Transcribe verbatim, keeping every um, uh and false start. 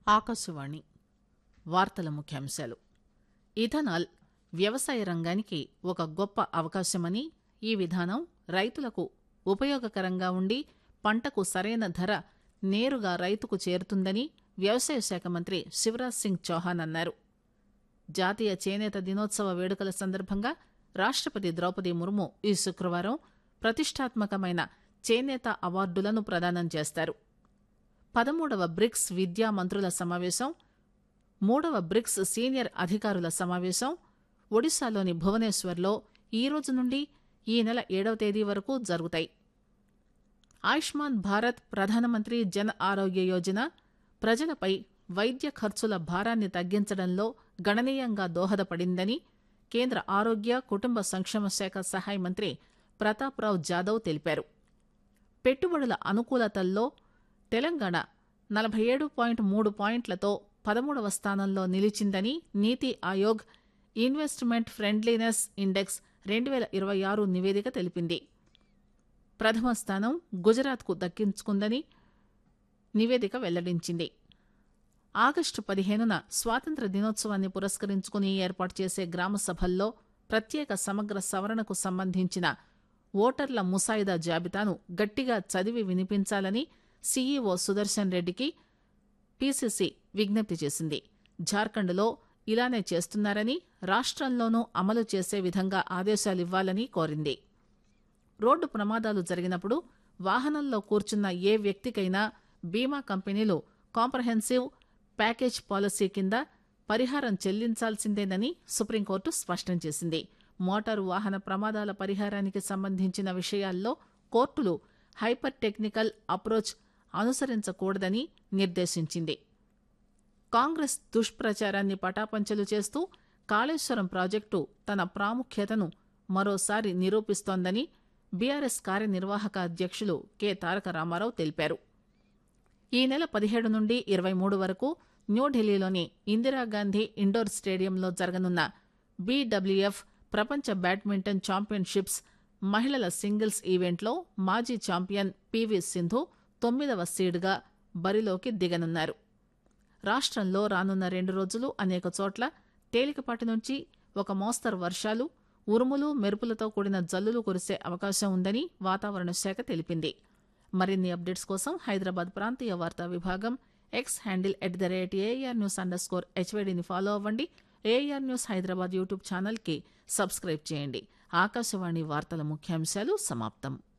ఆకాశవాణి వార్తల ముఖ్యాంశాలు. ఇథనాల్ వ్యవసాయ రంగానికి ఒక గొప్ప అవకాశమని, ఈ విధానం రైతులకు ఉపయోగకరంగా ఉండి పంటకు సరైన ధర నేరుగా రైతుకు చేరుతుందని వ్యవసాయ శాఖ మంత్రి శివరాజ్ సింగ్ చౌహాన్ అన్నారు. జాతీయ చేనేత దినోత్సవ వేడుకల సందర్భంగా రాష్టపతి ద్రౌపది ముర్ము ఈ శుక్రవారం ప్రతిష్టాత్మకమైన చేనేత అవార్డులను ప్రదానం చేస్తారు. పదమూడవ బ్రిక్స్ విద్యా మంత్రుల సమావేశం, మూడవ బ్రిక్స్ సీనియర్ అధికారుల సమావేశం ఒడిశాలోని భువనేశ్వర్లో ఈ రోజు నుండి ఈ నెల ఏడవ తేదీ వరకు జరుగుతాయి. ఆయుష్మాన్ భారత్ ప్రధానమంత్రి జన్ ఆరోగ్య యోజన ప్రజలపై వైద్య ఖర్చుల భారాన్ని తగ్గించడంలో గణనీయంగా దోహదపడిందని కేంద్ర ఆరోగ్య కుటుంబ సంక్షేమ శాఖ సహాయ మంత్రి ప్రతాప్రావ్ జాదవ్ తెలిపారు. పెట్టుబడుల అనుకూలతల్లో తెలంగాణ నలభై ఏడు పాయింట్ మూడు పాయింట్లతో పదమూడవ స్థానంలో నిలిచిందని నీతి ఆయోగ్ ఇన్వెస్ట్మెంట్ ఫ్రెండ్లీనెస్ ఇండెక్స్ రెండు వేల ఇరవై ఆరు నివేదిక తెలిపింది. ప్రథమ స్థానం గుజరాత్కు దక్కించుకుందని నివేదిక వెల్లడించింది. ఆగస్టు పదిహేనున స్వాతంత్ర దినోత్సవాన్ని పురస్కరించుకుని ఏర్పాటు చేసే గ్రామ సభల్లో ప్రత్యేక సమగ్ర సవరణకు సంబంధించిన ఓటర్ల ముసాయిదా జాబితాను గట్టిగా చదివి వినిపించాలని సీఈఓ సుదర్శన్ రెడ్డికి పీసీసీ విజ్ఞప్తి చేసింది. జార్ఖండ్లో ఇలానే చేస్తున్నారని, రాష్ట్రంలోనూ అమలు చేసే విధంగా ఆదేశాలివ్వాలని కోరింది. రోడ్డు ప్రమాదాలు జరిగినప్పుడు వాహనంలో కూర్చున్న ఏ వ్యక్తికైనా బీమా కంపెనీలు కాంప్రహెన్సివ్ ప్యాకేజ్ పాలసీ కింద పరిహారం చెల్లించాల్సిందేనని సుప్రీంకోర్టు స్పష్టం చేసింది. మోటారు వాహన ప్రమాదాల పరిహారానికి సంబంధించిన విషయాల్లో కోర్టులు హైపర్ టెక్నికల్ అప్రోచ్ అనుసరించకూడదని నిర్దేశించింది. కాంగ్రెస్ దుష్ప్రచారాన్ని పటాపంచలు చేస్తూ కాళేశ్వరం ప్రాజెక్టు తన ప్రాముఖ్యతను మరోసారి నిరూపిస్తోందని బీఆర్ఎస్ కార్యనిర్వాహక అధ్యక్షులు కె తారక రామారావు తెలిపారు. ఈ నెల పదిహేడు నుండి ఇరవై మూడు వరకు న్యూఢిల్లీలోని ఇందిరాగాంధీ ఇండోర్ స్టేడియంలో జరగనున్న బీడబ్ల్యూఎఫ్ ప్రపంచ బ్యాడ్మింటన్ ఛాంపియన్షిప్స్ మహిళల సింగిల్స్ ఈవెంట్లో మాజీ ఛాంపియన్ పీవీ సింధు తొమ్మిదవ సీడ్గా బరిలోకి దిగనున్నారు. రాష్ట్రంలో రానున్న రెండు రోజులు అనేక చోట్ల తేలికపాటి నుంచి ఒక మోస్తరు వర్షాలు, ఉరుములు మెరుపులతో కూడిన జల్లులు కురిసే అవకాశం ఉందని వాతావరణ శాఖ తెలిపింది. మరిన్ని అప్డేట్స్ కోసం హైదరాబాద్ ప్రాంతీయ వార్తా విభాగం X handle at the rate AR news under score హెచ్వైడీని follow అవ్వండి. ఏఆర్ న్యూస్ హైదరాబాద్ యూట్యూబ్ ఛానల్కి సబ్స్క్రైబ్ చేయండి. ఆకాశవాణి వార్తల ముఖ్యాంశాలు సమాప్తం.